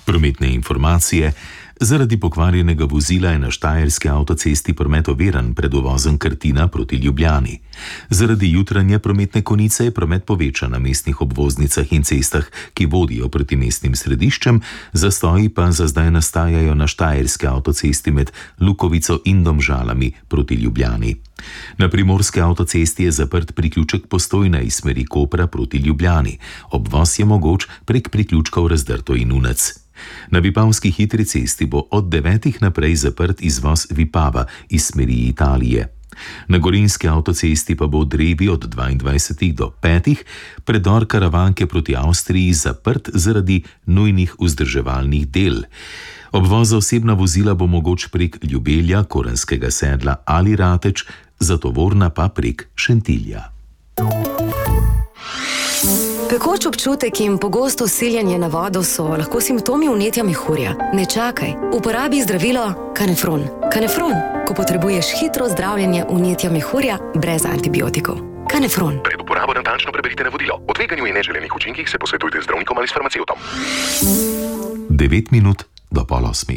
Prometne informacije. Zaradi pokvarjenega vozila je na štajerski avtocesti promet oviran pred uvozom Krtina proti Ljubljani. Zaradi jutranje prometne konice je promet povečan na mestnih obvoznicah in cestah, ki vodijo proti mestnim središčem, zastoji pa za zdaj nastajajo na štajerski avtocesti med Lukovico in Domžalami proti Ljubljani. Na primorski avtocesti je zaprt priključek Postojna iz smeri Kopra proti Ljubljani. Obvoz je mogoč prek priključkov Razdrto in Unec. Na Vipavski hitri cesti bo od 9 naprej zaprt izvoz Vipava iz smeri Italije. Na Gorenjski avtocesti pa bo v Drevi od 22 do 5 predor Karavanke proti Avstriji zaprt zaradi nujnih vzdrževalnih del. Obvoz za osebna vozila bo mogoč prek Ljubelja, Korenskega Sedla ali Rateč, za tovorna pa prek Šentilja. Pekoč občutek in pogosto siljenje na vodo so lahko simptomi vnetja mehurja. Ne čakaj, uporabi zdravilo Kanefron. Kanefron, ko potrebuješ hitro zdravljenje vnetja mehurja brez antibiotikov. Kanefron. Pred uporabo natančno preberite navodilo. O tveganju in neželenih učinkih se posvetujte z zdravnikom ali s farmacevtom. 9 minut do 7:30.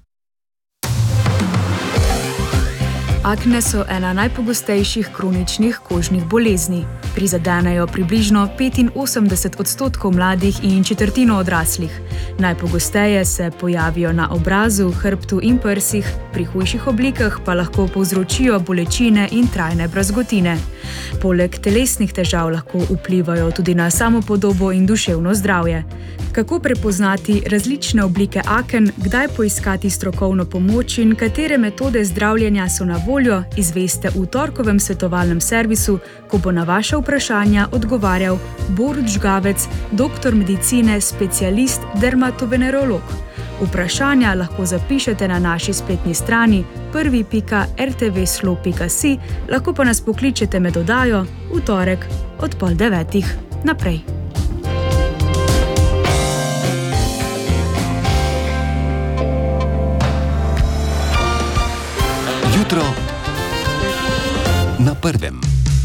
Akne so ena najpogostejših kroničnih kožnih bolezni. Prizadenejo približno 85% mladih in četrtino odraslih. Najpogosteje se pojavijo na obrazu, hrbtu in prsih, pri hujših oblikah pa lahko povzročijo bolečine in trajne brazgotine. Poleg telesnih težav lahko vplivajo tudi na samopodobo in duševno zdravje. Kako prepoznati različne oblike aken, kdaj poiskati strokovno pomoč in katere metode zdravljenja so na voljo, izveste v torkovem svetovalnem servisu, ko bo na vaše vprašanja odgovarjal Borut Žgavec, doktor medicine, specialist, dermatovenerolog. Vprašanja lahko zapišete na naši spletni strani prvi.rtvslo.si, lahko pa nas pokličete med oddajo v torek od 8:30 naprej. Jutro na prvem.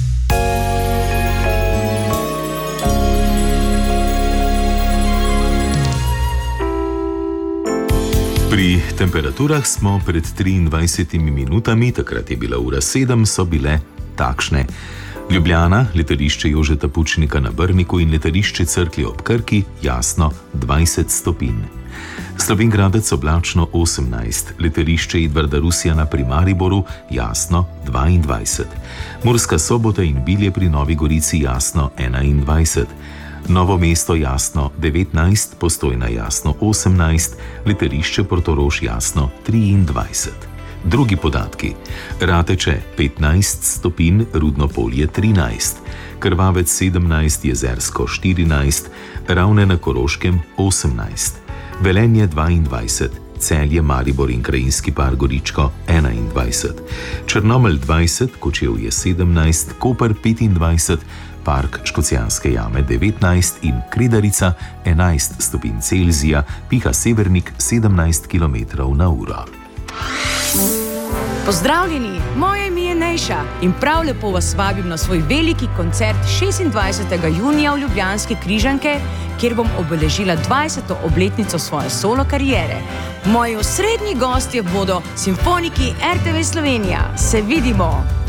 Pri temperaturah smo pred 23 minutami, takrat je bila ura 7, so bile takšne. Ljubljana, letališče Jožeta Pučnika na Brniku in letališče Cerklje ob Krki, jasno 20 stopinj. Slovenj Gradec oblačno 18, letališče Edvarda Rusjana pri Mariboru, jasno 22. Murska Sobota in Bilje pri Novi Gorici, jasno 21. Novo mesto, jasno 19, Postojna, jasno 18, letališče Portorož, jasno 23. Drugi podatki. Rateče 15 stopinj, Rudno Polje 13, Krvavec 17, Jezersko 14, Ravne na Koroškem 18, Velenje 22, Celje, Maribor in Krajinski park Goričko 21, Črnomelj 20, Kočevje 17, Koper 25, Park Škocjanske jame 19 in Kredarica 11 stopinj Celzija, piha severnik 17 km/h. Pozdravljeni, moje ime je Nejša in prav lepo vas vabim na svoj veliki koncert 26. junija v Ljubljanski Križanke, kjer bom obeležila 20. obletnico svoje solo kariere. Moji osrednji gostje bodo simfoniki RTV Slovenija. Se vidimo!